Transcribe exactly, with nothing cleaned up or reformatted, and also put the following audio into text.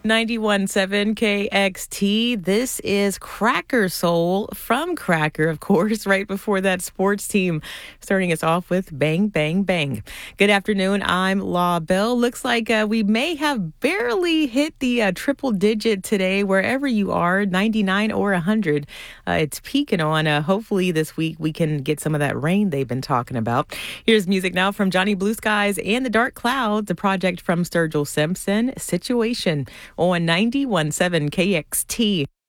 ninety-one point seven K X T. This is Cracker Soul from Cracker, of course, right before that sports team, starting us off with Bang, Bang, Bang. Good afternoon. I'm La Belle. Looks like uh, we may have barely hit the uh, triple digit today, wherever you are, ninety-nine or one hundred. Uh, it's peaking on. Uh, hopefully this week we can get some of that rain they've been talking about. Here's music now from Johnny Blue Skies and the Dark Clouds, a project from Sturgill Simpson, Situation on ninety-one point seven K X T.